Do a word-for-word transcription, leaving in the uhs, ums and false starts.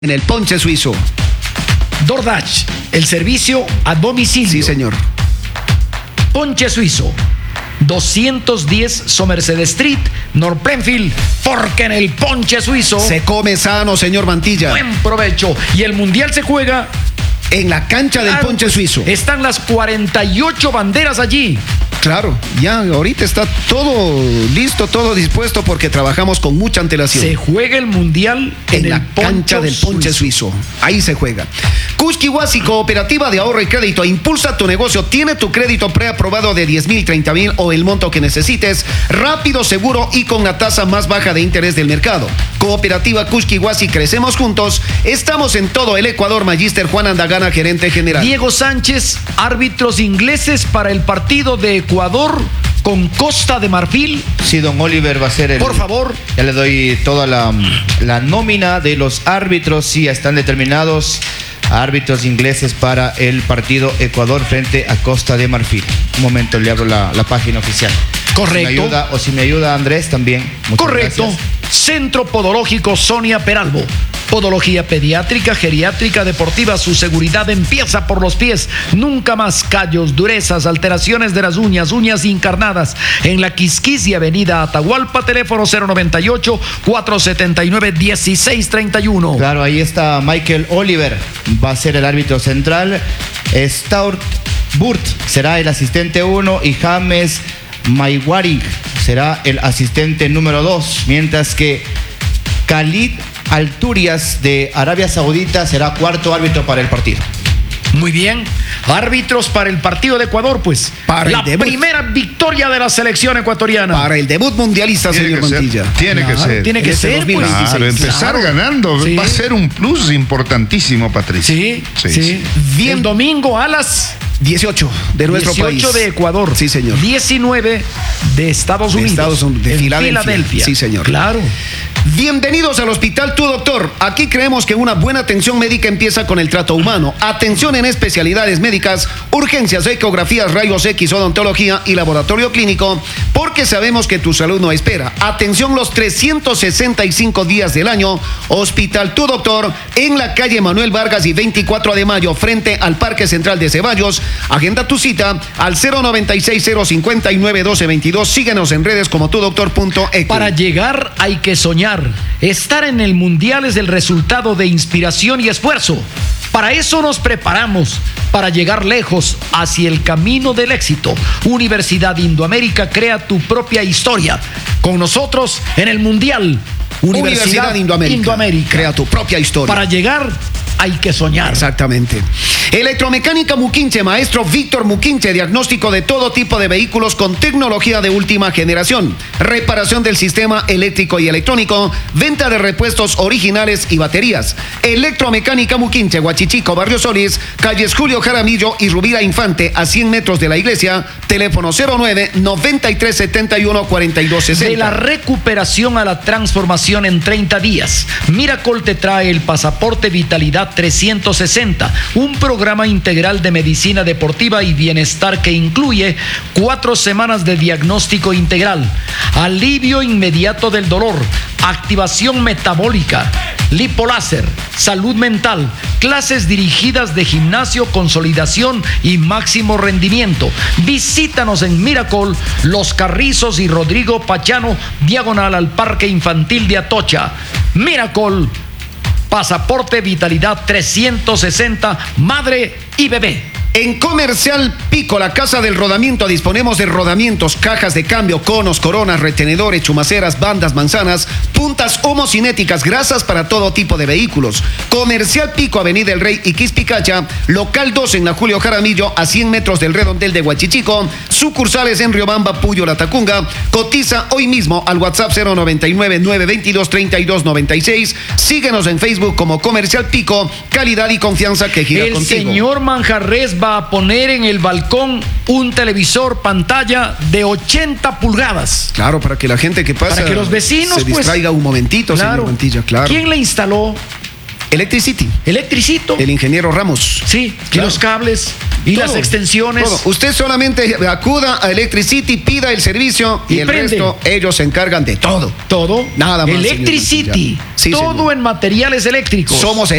en el ponche suizo. DoorDash, el servicio a domicilio. Sí, señor. Ponche suizo, doscientos diez Somerset Street, North Plainfield, porque en el ponche suizo se come sano, señor Mantilla. Buen provecho. Y el mundial se juega en la cancha del claro, ponche suizo. Están las cuarenta y ocho banderas allí. Claro, ya ahorita está todo listo, todo dispuesto porque trabajamos con mucha antelación. Se juega el mundial en, en la el cancha del ponche suizo. suizo. Ahí se juega. Kushkiwasi, Cooperativa de Ahorro y Crédito. Impulsa tu negocio. Tiene tu crédito preaprobado de diez mil, treinta mil o el monto que necesites. Rápido, seguro y con la tasa más baja de interés del mercado. Cooperativa Kushkiwasi, crecemos juntos. Estamos en todo el Ecuador. Magister Juan Andagana, gerente general. Diego Sánchez, árbitros ingleses para el partido de Ecuador con Costa de Marfil. Sí, don Oliver va a ser el... Por favor. Ya le doy toda la, la nómina de los árbitros. Sí, ya están determinados árbitros ingleses para el partido Ecuador frente a Costa de Marfil. Un momento, le abro la, la página oficial. Correcto. Si me ayuda, o si me ayuda Andrés también. Muchas Correcto. Gracias. Centro Podológico Sonia Peralbo. Podología pediátrica, geriátrica, deportiva. Su seguridad empieza por los pies. Nunca más callos, durezas, alteraciones de las uñas, uñas encarnadas. En la Quisquis y Avenida Atahualpa, teléfono cero noventa y ocho, cuatrocientos setenta y nueve, dieciséis treinta y uno. Claro, ahí está Michael Oliver. Va a ser el árbitro central. Stuart Burt será el asistente uno y James Maiwaring será el asistente número dos. Mientras que Khalid Alturias de Arabia Saudita será cuarto árbitro para el partido. Muy bien. Árbitros para el partido de Ecuador, pues. Para la el debut. primera victoria de la selección ecuatoriana. Para el debut mundialista, Tiene señor que Mantilla. ser, tiene Claro, que ser. Tiene que En este ser, dos mil pues. veintiséis. Claro, empezar Claro. ganando Sí. va a ser un plus importantísimo, Patricia. Sí, sí. Sí, sí. sí. Bien. El domingo a las dieciocho de nuestro dieciocho país. de Ecuador. Sí, señor. diecinueve de Estados De Unidos. Estados Unidos, de en Filadelfia. Filadelfia. Sí, señor. Claro. Bienvenidos al Hospital Tu Doctor. Aquí creemos que una buena atención médica empieza con el trato humano. Atención en especialidades médicas, urgencias, ecografías, rayos X, odontología y laboratorio clínico, porque sabemos que tu salud no espera. Atención los trescientos sesenta y cinco días del año. Hospital Tu Doctor en la calle Manuel Vargas y veinticuatro de mayo frente al Parque Central de Ceballos. Agenda tu cita al cero noventa y seis, cero cincuenta y nueve, doce veintidós. Síguenos en redes como tudoctor punto e c. Para llegar hay que soñar. Estar en el mundial es el resultado de inspiración y esfuerzo. Para eso nos preparamos, para llegar lejos hacia el camino del éxito. Universidad Indoamérica, crea tu propia historia. Con nosotros en el mundial. Universidad, Universidad Indoamérica. Indoamérica. Crea tu propia historia. Para llegar hay que soñar. Exactamente. Electromecánica Muquinche, maestro Víctor Muquinche, diagnóstico de todo tipo de vehículos con tecnología de última generación, reparación del sistema eléctrico y electrónico, venta de repuestos originales y baterías. Electromecánica Muquinche, Huachichico, Barrio Solís, calles Julio Jaramillo y Rubira Infante, a cien metros de la iglesia, teléfono cero nueve, noventa y tres, setenta y uno, cuarenta y dos sesenta. De la recuperación a la transformación en treinta días. Miracol te trae el pasaporte Vitalidad trescientos sesenta, un programa integral de medicina deportiva y bienestar que incluye cuatro semanas de diagnóstico integral, alivio inmediato del dolor, activación metabólica, lipoláser, salud mental, clases dirigidas de gimnasio, consolidación y máximo rendimiento. Visítanos en Miracol, Los Carrizos y Rodrigo Pachano, diagonal al Parque Infantil de Atocha. Miracol, pasaporte Vitalidad trescientos sesenta, madre y bebé. En Comercial Pico, la casa del rodamiento, disponemos de rodamientos, cajas de cambio, conos, coronas, retenedores, chumaceras, bandas, manzanas, puntas homocinéticas, grasas para todo tipo de vehículos. Comercial Pico, Avenida El Rey y Quispicacha, local dos en la Julio Jaramillo, a cien metros del redondel de Huachichico, sucursales en Riobamba, Puyo, La Tacunga. Cotiza hoy mismo al WhatsApp cero noventa y nueve, nueve veintidós, treinta y dos noventa y seis. Síguenos en Facebook como Comercial Pico, calidad y confianza que gira El contigo. señor Manjarres va a poner en el balcón un televisor pantalla de ochenta pulgadas. Claro, para que la gente que pasa Para que los vecinos, se pues, distraiga un momentito, claro. señor Mantilla, claro. ¿Quién le instaló? Electricity. Electricito. El ingeniero Ramos. Sí, y Claro. los cables y Todo, las extensiones. todo. Usted solamente acuda a Electricity, pida el servicio y, Y el prende. resto ellos se encargan de todo. Todo. Nada más, señor Electricity. Montilla. Sí, todo señor. en materiales eléctricos. Somos